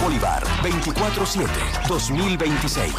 Bolívar 24/7 2026.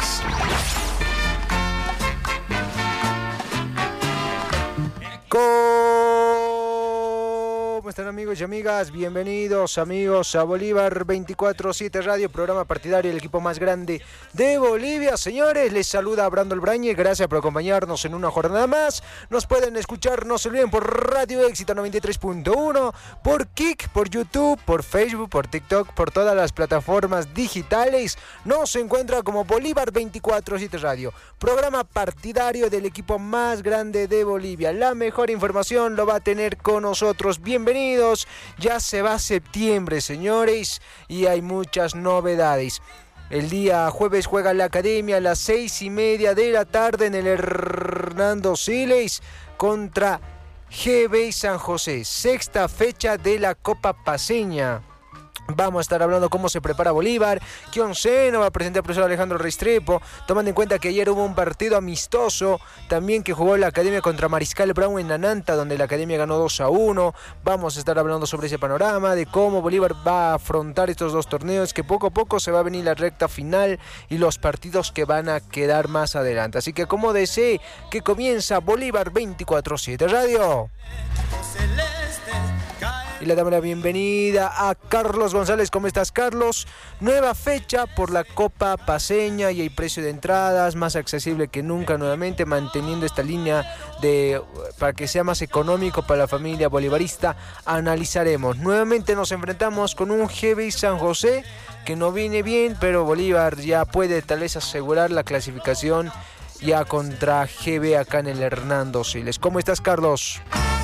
¿Cómo están, amigos y amigas? Bienvenidos, amigos, a Bolívar 24/7 Radio, programa partidario del equipo más grande de Bolivia. Señores, les saluda Brando Brañe, gracias por acompañarnos en una jornada más. Nos pueden escuchar, no se olviden, por Radio Éxito 93.1, por Kik, por YouTube, por Facebook, por TikTok, por todas las plataformas digitales. Nos encuentra como Bolívar 24/7 Radio, programa partidario del equipo más grande de Bolivia. La mejor información lo va a tener con nosotros. Bienvenidos, ya se va septiembre, señores, y hay muchas novedades. El día jueves juega la Academia a las 6:30 de la tarde en el Hernando Siles contra GB San José, sexta fecha de la Copa Paceña. Vamos a estar hablando cómo se prepara Bolívar, qué onceno va a presentar el profesor Alejandro Restrepo, tomando en cuenta que ayer hubo un partido amistoso también que jugó la Academia contra Mariscal Brown en Nananta, donde la Academia ganó 2-1. Vamos a estar hablando sobre ese panorama, de cómo Bolívar va a afrontar estos dos torneos, que poco a poco se va a venir la recta final y los partidos que van a quedar más adelante. Así que como desee que comienza Bolívar 24/7 Radio. Y le damos la bienvenida a Carlos González. ¿Cómo estás, Carlos? Nueva fecha por la Copa Paceña y el precio de entradas más accesible que nunca, nuevamente manteniendo esta línea para que sea más económico para la familia bolivarista. Analizaremos. Nuevamente nos enfrentamos con un GB San José que no viene bien, pero Bolívar ya puede tal vez asegurar la clasificación ya contra GB acá en el Hernando Siles. ¿Cómo estás, Carlos?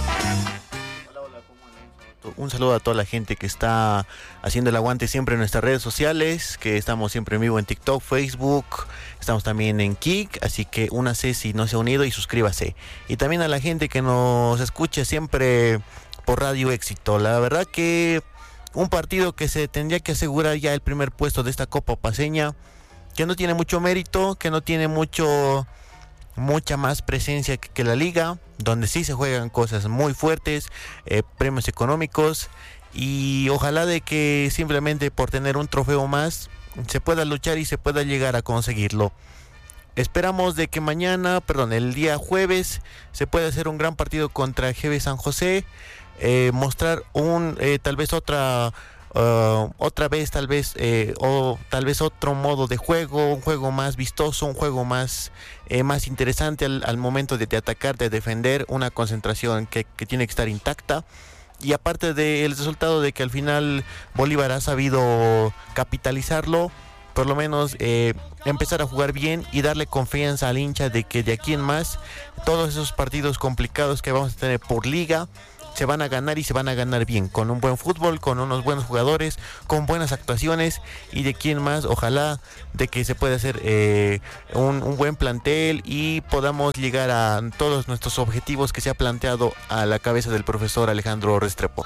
Un saludo a toda la gente que está haciendo el aguante siempre en nuestras redes sociales, que estamos siempre en vivo en TikTok, Facebook, estamos también en Kik, así que únase si no se ha unido y suscríbase. Y también a la gente que nos escucha siempre por Radio Éxito. La verdad que un partido que se tendría que asegurar ya el primer puesto de esta Copa Paceña, que no tiene mucho mérito, que no tiene mucha más presencia que la liga, donde sí se juegan cosas muy fuertes, premios económicos, y ojalá de que simplemente por tener un trofeo más se pueda luchar y se pueda llegar a conseguirlo. Esperamos de que el día jueves se pueda hacer un gran partido contra GB San José, mostrar tal vez otra vez o tal vez otro modo de juego, un juego más vistoso, un juego más interesante al momento de atacar, de defender, una concentración que tiene que estar intacta. Y aparte del resultado de que al final Bolívar ha sabido capitalizarlo, por lo menos empezar a jugar bien y darle confianza al hincha de que de aquí en más todos esos partidos complicados que vamos a tener por liga se van a ganar, y se van a ganar bien, con un buen fútbol, con unos buenos jugadores, con buenas actuaciones, y de quién más, ojalá de que se pueda hacer un buen plantel y podamos llegar a todos nuestros objetivos que se ha planteado a la cabeza del profesor Alejandro Restrepo.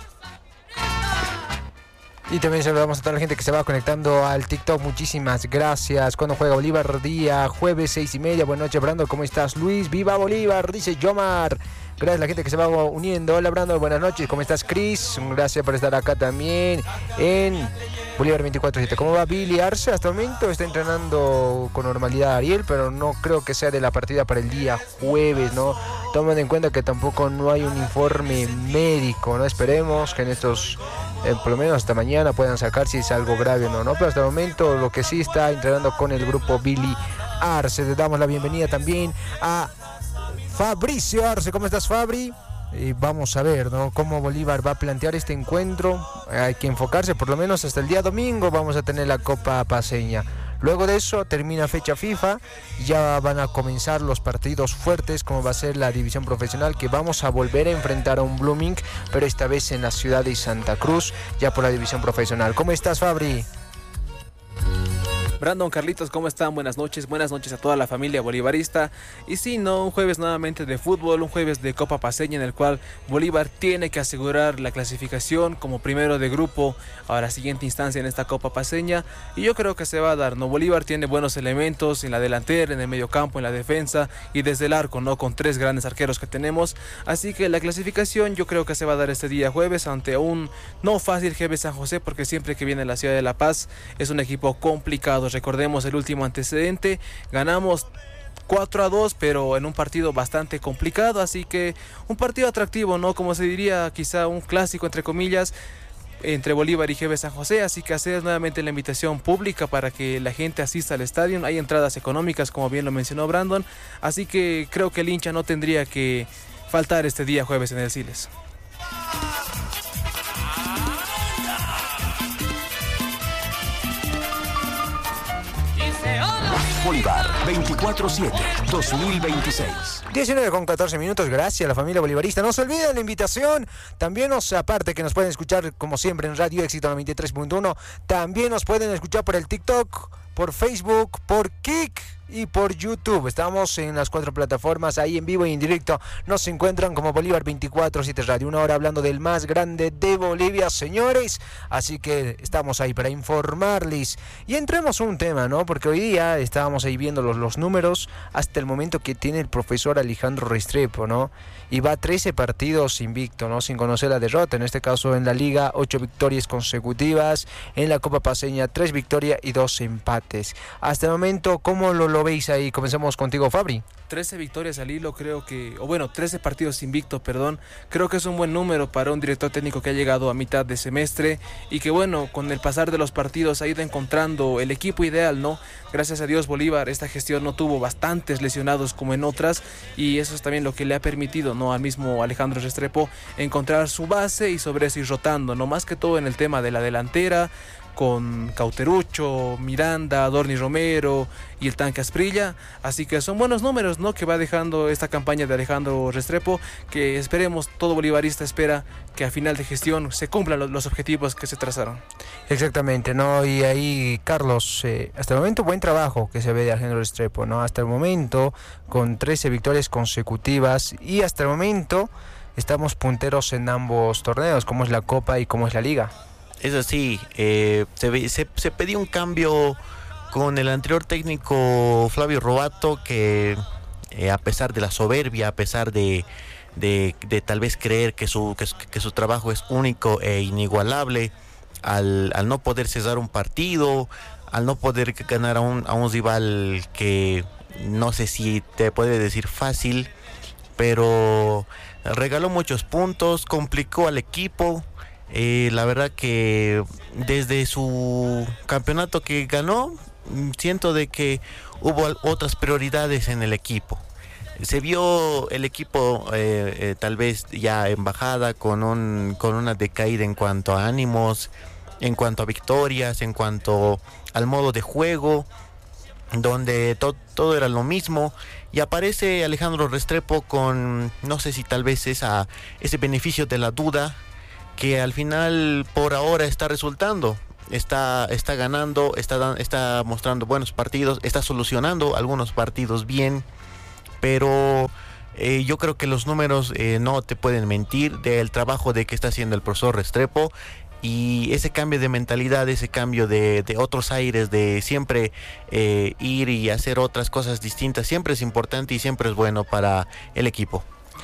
Y también saludamos a toda la gente que se va conectando al TikTok. Muchísimas gracias. Cuando juega Bolívar, día jueves 6:30. Buenas noches, Brando. ¿Cómo estás, Luis? ¡Viva Bolívar! Dice Yomar. Gracias a la gente que se va uniendo. Hola, Brando. Buenas noches. ¿Cómo estás, Chris? Gracias por estar acá también en Bolívar 24/7. ¿Cómo va Billy Arce? Hasta el momento está entrenando con normalidad Ariel, pero no creo que sea de la partida para el día jueves, ¿no? Tomen en cuenta que tampoco no hay un informe médico, ¿no? Esperemos que en estos, por lo menos hasta mañana, puedan sacar si es algo grave o no, pero hasta el momento lo que sí está entrenando con el grupo Billy Arce. Le damos la bienvenida también a Fabricio Arce. ¿Cómo estás, Fabri? Vamos a ver, ¿no?, cómo Bolívar va a plantear este encuentro. Hay que enfocarse, por lo menos hasta el día domingo vamos a tener la Copa Paceña. Luego de eso termina fecha FIFA, ya van a comenzar los partidos fuertes, como va a ser la división profesional, que vamos a volver a enfrentar a un Blooming, pero esta vez en la ciudad de Santa Cruz, ya por la división profesional. ¿Cómo estás, Fabri? Brandon, Carlitos, ¿cómo están? Buenas noches a toda la familia bolivarista. Y sí, no, un jueves nuevamente de fútbol, un jueves de Copa Paceña en el cual Bolívar tiene que asegurar la clasificación como primero de grupo a la siguiente instancia en esta Copa Paceña. Y yo creo que se va a dar, ¿no? Bolívar tiene buenos elementos en la delantera, en el mediocampo, en la defensa y desde el arco, ¿no? Con 3 grandes arqueros que tenemos. Así que la clasificación yo creo que se va a dar este día jueves ante un no fácil GB San José, porque siempre que viene a la ciudad de La Paz es un equipo complicado. Recordemos el último antecedente, ganamos 4-2, pero en un partido bastante complicado, así que un partido atractivo, ¿no? Como se diría, quizá un clásico entre comillas entre Bolívar y GB San José, así que hacer nuevamente la invitación pública para que la gente asista al estadio. Hay entradas económicas, como bien lo mencionó Brandon, así que creo que el hincha no tendría que faltar este día jueves en el Siles. Bolívar 24/7 2026. 19:14. Gracias a la familia bolivarista. No se olviden la invitación. También aparte que nos pueden escuchar como siempre en Radio Éxito 93.1, también nos pueden escuchar por el TikTok, por Facebook, por Kik y por YouTube. Estamos en las 4 plataformas, ahí en vivo y en directo. Nos encuentran como Bolívar 24/7 Radio. Una hora hablando del más grande de Bolivia, señores. Así que estamos ahí para informarles. Y entremos a un tema, ¿no? Porque hoy día estábamos ahí viendo los números hasta el momento que tiene el profesor Alejandro Restrepo, ¿no? Y va 13 partidos invicto, ¿no? Sin conocer la derrota. En este caso en la Liga, 8 victorias consecutivas. En la Copa Paceña, 3 victorias y 2 empates. Hasta el momento, ¿cómo lo veis ahí? Comencemos contigo, Fabri. 13 victorias al hilo, creo que, 13 partidos invicto, perdón. Creo que es un buen número para un director técnico que ha llegado a mitad de semestre y que, bueno, con el pasar de los partidos ha ido encontrando el equipo ideal, ¿no? Gracias a Dios, Bolívar, esta gestión no tuvo bastantes lesionados como en otras y eso es también lo que le ha permitido, ¿no? Al mismo Alejandro Restrepo encontrar su base y sobre eso ir rotando, ¿no? Más que todo en el tema de la delantera, con Cauterucho, Miranda, Dorni Romero y el tanque Asprilla, así que son buenos números, ¿no? Que va dejando esta campaña de Alejandro Restrepo, que esperemos, todo bolivarista espera que a final de gestión se cumplan los objetivos que se trazaron. Exactamente, ¿no? Y ahí, Carlos, hasta el momento buen trabajo que se ve de Alejandro Restrepo, ¿no? Hasta el momento con 13 victorias consecutivas y hasta el momento estamos punteros en ambos torneos, como es la Copa y como es la Liga. Es así, se pedía un cambio con el anterior técnico Flavio Robato, que a pesar de la soberbia, a pesar de tal vez creer que su trabajo es único e inigualable, al no poder cesar un partido, al no poder ganar a un rival que no sé si te puede decir fácil, pero regaló muchos puntos, complicó al equipo. La verdad que desde su campeonato que ganó, siento de que hubo otras prioridades en el equipo. Se vio el equipo tal vez ya en bajada, con una decaída en cuanto a ánimos, en cuanto a victorias, en cuanto al modo de juego, donde todo era lo mismo. Y aparece Alejandro Restrepo con, no sé si tal vez ese beneficio de la duda, que al final por ahora está resultando, está ganando, está mostrando buenos partidos, está solucionando algunos partidos bien, pero yo creo que los números no te pueden mentir del trabajo de que está haciendo el profesor Restrepo, y ese cambio de mentalidad, ese cambio de otros aires, de siempre ir y hacer otras cosas distintas, siempre es importante y siempre es bueno para el equipo.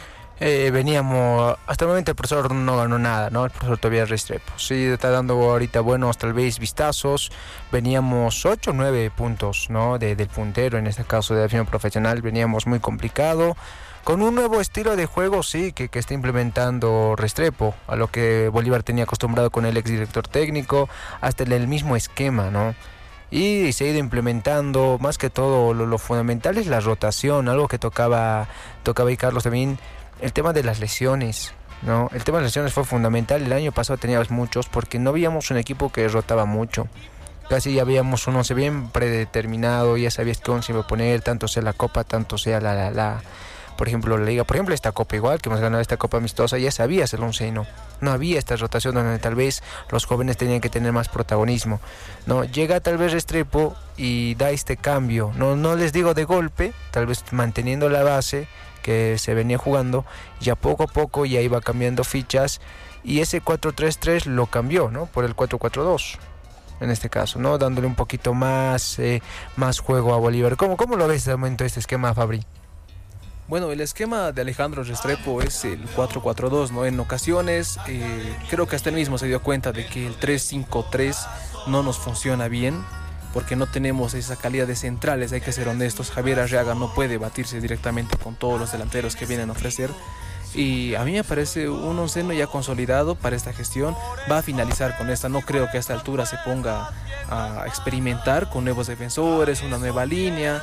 Veníamos, hasta el momento el profesor no ganó nada, ¿no? El profesor todavía Restrepo. Sí, está dando ahorita buenos tal vez vistazos. Veníamos 8 o 9 puntos, ¿no? Del puntero, en este caso de la afición profesional. Veníamos muy complicado. Con un nuevo estilo de juego, sí, que está implementando Restrepo, a lo que Bolívar tenía acostumbrado con el exdirector técnico, hasta el mismo esquema, ¿no? Y se ha ido implementando, más que todo, lo fundamental es la rotación, algo que tocaba ahí Carlos también. El tema de las lesiones, ¿no? El tema de las lesiones fue fundamental. El año pasado teníamos muchos porque no veíamos un equipo que rotaba mucho. Casi ya veíamos un once bien predeterminado, ya sabías qué once iba a poner, tanto sea la Copa, tanto sea la por ejemplo, la liga, por ejemplo, esta copa igual, que hemos ganado esta copa amistosa, ya sabías el onceno. No había esta rotación donde tal vez los jóvenes tenían que tener más protagonismo. No, llega tal vez Restrepo y da este cambio. No les digo de golpe, tal vez manteniendo la base que se venía jugando, ya poco a poco ya iba cambiando fichas y ese 4-3-3 lo cambió, ¿no? Por el 4-4-2. En este caso, ¿no? Dándole un poquito más juego a Bolívar. ¿Cómo lo ves de momento este esquema, Fabri? Bueno, el esquema de Alejandro Restrepo es el 4-4-2, ¿no? En ocasiones creo que hasta él mismo se dio cuenta de que el 3-5-3 no nos funciona bien, porque no tenemos esa calidad de centrales, hay que ser honestos. Javier Arriaga no puede batirse directamente con todos los delanteros que vienen a ofrecer. Y a mí me parece un onceno ya consolidado para esta gestión. Va a finalizar con esta. No creo que a esta altura se ponga a experimentar con nuevos defensores, una nueva línea.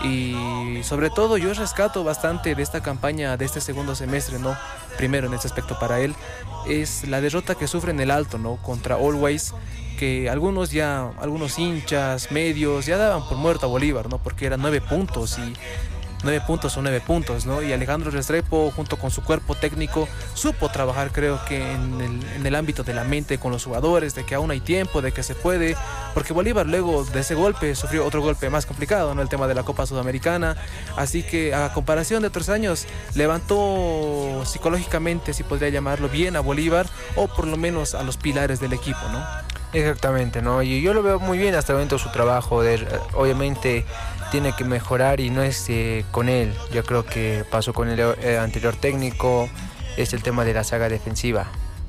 Y sobre todo yo rescato bastante de esta campaña de este segundo semestre, ¿no? Primero en este aspecto para él es la derrota que sufre en el Alto, ¿no? Contra Always, que algunos hinchas, medios ya daban por muerto a Bolívar, ¿no? Porque eran 9 puntos y 9 puntos son 9 puntos, ¿no? Y Alejandro Restrepo, junto con su cuerpo técnico, supo trabajar, creo que en el ámbito de la mente con los jugadores, de que aún hay tiempo, de que se puede, porque Bolívar luego de ese golpe sufrió otro golpe más complicado, ¿no? El tema de la Copa Sudamericana, así que a comparación de otros años, levantó psicológicamente, si podría llamarlo, bien a Bolívar, o por lo menos a los pilares del equipo, ¿no? Exactamente, ¿no? Y yo lo veo muy bien hasta el momento su trabajo, obviamente tiene que mejorar y no es con él. Yo creo que pasó con el anterior técnico, es el tema de la saga defensiva,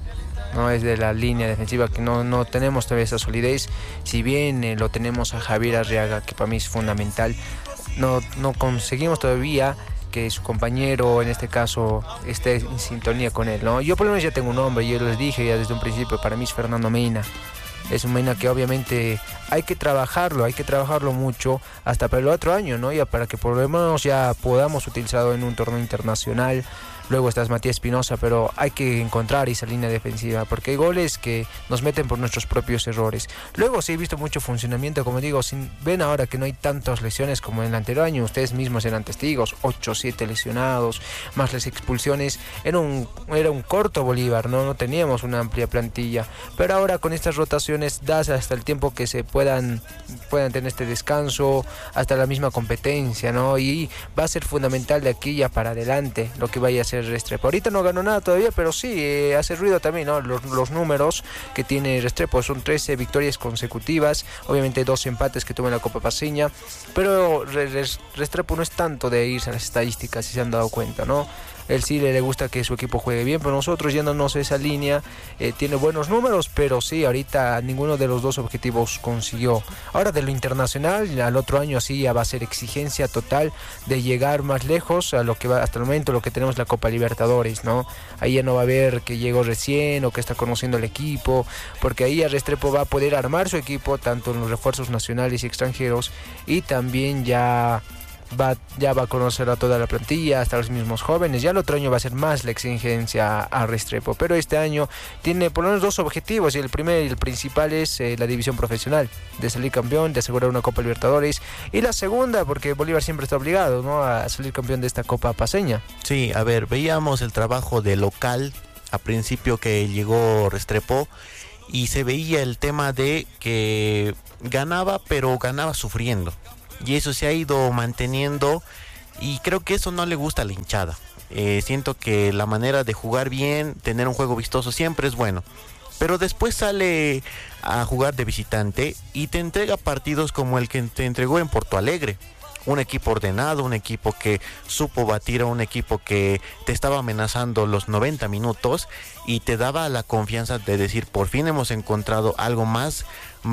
no es de la línea defensiva, que no tenemos todavía esa solidez. Si bien lo tenemos a Javier Arriaga, que para mí es fundamental, no conseguimos todavía que su compañero en este caso esté en sintonía con él, ¿no? Yo por lo menos ya tengo un nombre, yo les dije ya desde un principio, para mí es Fernando Mena. Es un Mena que obviamente hay que trabajarlo mucho hasta para el otro año, ¿no? Ya para que por lo menos ya podamos utilizarlo en un torneo internacional. Luego estás Matías Espinosa, pero hay que encontrar esa línea defensiva, porque hay goles que nos meten por nuestros propios errores. Luego sí he visto mucho funcionamiento, como digo, ven ahora que no hay tantas lesiones como en el anterior año, ustedes mismos eran testigos, 8-7 lesionados, más las expulsiones, era un corto Bolívar, no teníamos una amplia plantilla, pero ahora con estas rotaciones das hasta el tiempo que se puedan tener este descanso, hasta la misma competencia, ¿no? Y va a ser fundamental de aquí ya para adelante lo que vaya a ser Restrepo. Ahorita no ganó nada todavía, pero sí hace ruido también, ¿no? Los números que tiene Restrepo son 13 victorias consecutivas, obviamente 2 empates que tuvo en la Copa Paceña, pero Restrepo no es tanto de irse a las estadísticas, si se han dado cuenta, ¿no? Él sí le gusta que su equipo juegue bien, pero nosotros yéndonos esa línea, tiene buenos números, pero sí, ahorita ninguno de los dos objetivos consiguió. Ahora de lo internacional, al otro año sí ya va a ser exigencia total de llegar más lejos a lo que va hasta el momento, lo que tenemos la Copa Libertadores, ¿no? Ahí ya no va a haber que llegó recién o que está conociendo el equipo, porque ahí ya Restrepo va a poder armar su equipo, tanto en los refuerzos nacionales y extranjeros, y también ya va a conocer a toda la plantilla, hasta los mismos jóvenes. Ya el otro año va a ser más la exigencia a Restrepo, pero este año tiene por lo menos 2 objetivos, y el primero y el principal es la división profesional, de salir campeón, de asegurar una Copa Libertadores, y la segunda, porque Bolívar siempre está obligado, ¿no?, a salir campeón de esta Copa Paceña. Sí, a ver, veíamos el trabajo de local a principio que llegó Restrepo, y se veía el tema de que ganaba, pero ganaba sufriendo. Y eso se ha ido manteniendo, y creo que eso no le gusta a la hinchada. Siento que la manera de jugar bien, tener un juego vistoso siempre es bueno, pero después sale a jugar de visitante y te entrega partidos como el que te entregó en Porto Alegre. Un equipo ordenado, un equipo que supo batir a un equipo que te estaba amenazando los 90 minutos y te daba la confianza de decir, por fin hemos encontrado algo más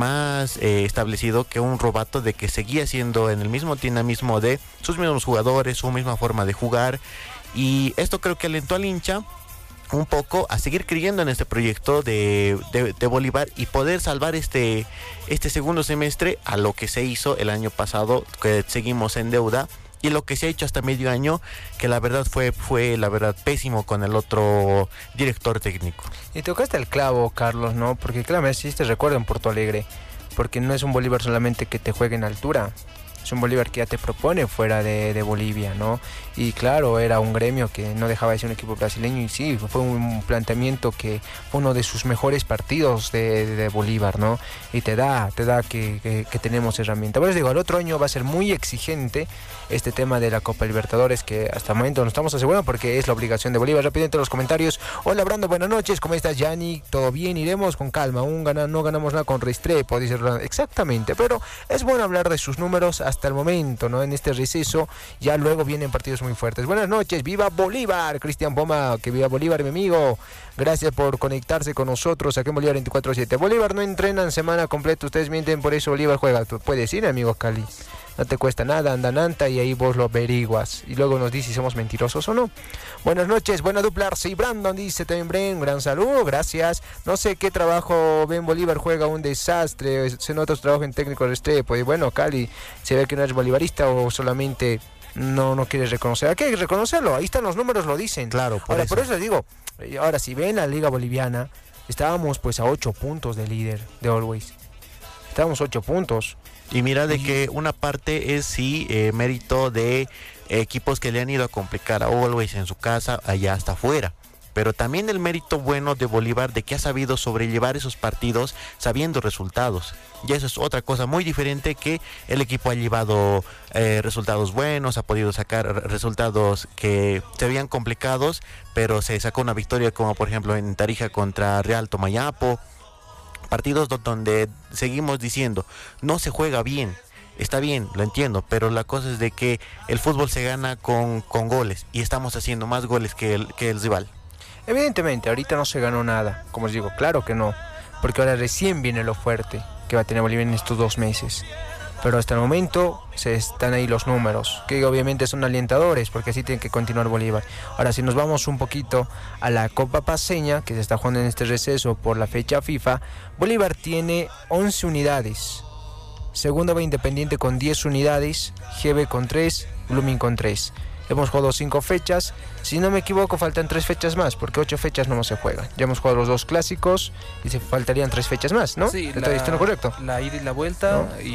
establecido que un Robato, de que seguía siendo en el mismo dinamismo de sus mismos jugadores, su misma forma de jugar, y esto creo que alentó al hincha un poco a seguir creyendo en este proyecto de Bolívar y poder salvar este segundo semestre a lo que se hizo el año pasado, que seguimos en deuda, y lo que se ha hecho hasta medio año, que la verdad fue la verdad pésimo con el otro director técnico. Y tocaste el clavo, Carlos, ¿no? Porque claro, me hiciste recuerdo en Porto Alegre, porque no es un Bolívar solamente que te juegue en altura, Es un Bolívar que ya te propone fuera de Bolivia, ¿no? Y claro, era un gremio que no dejaba de ser un equipo brasileño y sí, fue un planteamiento que fue uno de sus mejores partidos de Bolívar, ¿no? Y te da que tenemos herramienta. Bueno, les digo, el otro año va a ser muy exigente este tema de la Copa Libertadores, que hasta el momento no estamos asegurando porque es la obligación de Bolívar. Rápidamente los comentarios. Hola Brando, buenas noches, ¿cómo estás, Yanni? ¿Todo bien? Iremos con calma, no ganamos nada con Restrepo, dice Rolando. Exactamente, pero es bueno hablar de sus números hasta el momento, ¿no? En este receso, ya luego vienen partidos muy fuertes. Buenas noches, viva Bolívar, Cristian Poma, que viva Bolívar, mi amigo. Gracias por conectarse con nosotros aquí en Bolívar 24/7. Bolívar no entrena en semana completa, ustedes mienten, por eso Bolívar juega. Tú puedes ir, amigo Cali. No te cuesta nada, anda Nanta y ahí vos lo averiguas. Y luego nos dice si somos mentirosos o no. Buenas noches, buena dupla. Sí, Brandon dice también Bren, gran saludo, gracias. No sé qué trabajo ven, Bolívar juega un desastre. Se nota su trabajo en técnico de Restrepo. Y bueno, Cali, se ve que no eres bolivarista o solamente no quieres reconocer. Hay que reconocerlo, ahí están los números, lo dicen. Claro, por eso les digo, ahora si ven la Liga Boliviana, estábamos pues a 8 puntos de líder de Always. Estábamos 8 puntos. Y mira de que una parte es sí mérito de equipos que le han ido a complicar a Always en su casa, allá hasta afuera. Pero también el mérito bueno de Bolívar de que ha sabido sobrellevar esos partidos sabiendo resultados. Y eso es otra cosa muy diferente, que el equipo ha llevado resultados buenos, ha podido sacar resultados que se habían complicados, pero se sacó una victoria como por ejemplo en Tarija contra Real Tomayapo. Partidos donde seguimos diciendo, no se juega bien, está bien, lo entiendo, pero la cosa es de que el fútbol se gana con goles y estamos haciendo más goles que el rival. Evidentemente, ahorita no se ganó nada, como os digo, claro que no, porque ahora recién viene lo fuerte que va a tener Bolivia en estos 2 meses. Pero hasta el momento se están ahí los números, que obviamente son alentadores, porque así tiene que continuar Bolívar. Ahora, si nos vamos un poquito a la Copa Paceña, que se está jugando en este receso por la fecha FIFA, Bolívar tiene 11 unidades. Segundo va Independiente con 10 unidades, GB con 3, Blooming con 3. Hemos jugado 5 fechas, si no me equivoco faltan 3 fechas más, porque 8 fechas no se juegan. Ya hemos jugado los 2 clásicos y se faltarían 3 fechas más, ¿no? Sí, ¿Esto no es correcto? La ida y la vuelta, ¿no?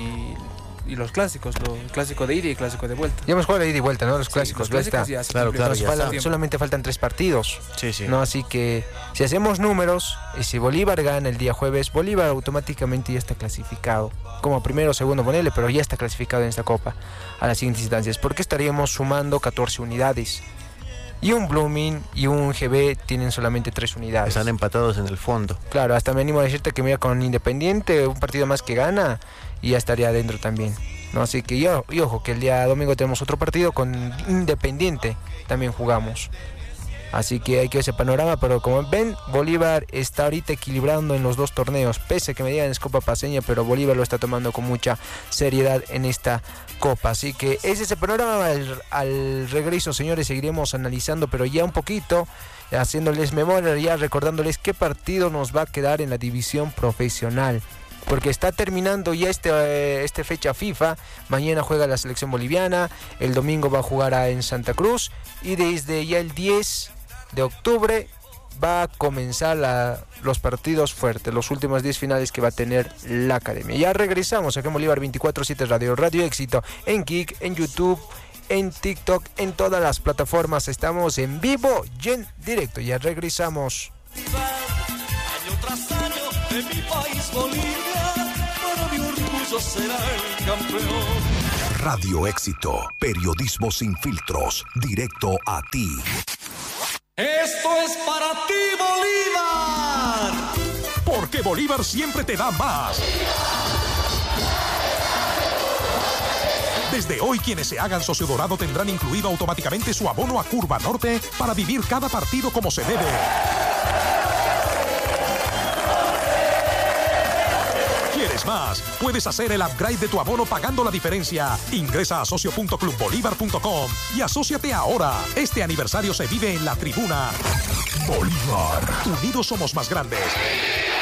Y los clásicos, el clásico de ida y el clásico de vuelta. Ya hemos jugado la ida y vuelta, ¿no? Los clásicos, sí, los clásicos ya claro, ya solamente faltan 3 partidos. Sí, sí. ¿No? Así que si hacemos números, y si Bolívar gana el día jueves, Bolívar automáticamente ya está clasificado. Como primero o segundo, ponele, pero ya está clasificado en esta Copa a las siguientes instancias. Porque estaríamos sumando 14 unidades. Y un Blooming y un GB tienen solamente 3 unidades. Están empatados en el fondo. Claro, hasta me animo a decirte que mira, con Independiente, un partido más que gana, y ya estaría adentro también, ¿no? Así que y ojo, que el día domingo tenemos otro partido con Independiente, también jugamos. Así que hay que ver ese panorama, pero como ven, Bolívar está ahorita equilibrando en los 2 torneos, pese a que me digan es Copa Paceña, pero Bolívar lo está tomando con mucha seriedad en esta Copa. Así que ese es el panorama. Al regreso, señores, seguiremos analizando, pero ya un poquito, haciéndoles memoria, ya recordándoles qué partido nos va a quedar en la división profesional. Porque está terminando ya este fecha FIFA. Mañana juega la selección boliviana, el domingo va a jugar en Santa Cruz, y desde ya el 10 de octubre va a comenzar los partidos fuertes, los últimos 10 finales que va a tener la academia. Ya regresamos aquí en Bolívar 24/7 Radio Éxito, en Kik, en YouTube, en TikTok, en todas las plataformas. Estamos en vivo y en directo. Ya regresamos. Año tras año de mi país Bolivia, para mi orgullo será el campeón. Radio Éxito, periodismo sin filtros, directo a ti. Esto es para ti, Bolívar. Porque Bolívar siempre te da más. Desde hoy, quienes se hagan socio dorado tendrán incluido automáticamente su abono a Curva Norte para vivir cada partido como se debe. ¿Quieres más? Puedes hacer el upgrade de tu abono pagando la diferencia. Ingresa a socio.clubbolivar.com y asóciate ahora. Este aniversario se vive en la tribuna. Bolívar. Unidos somos más grandes.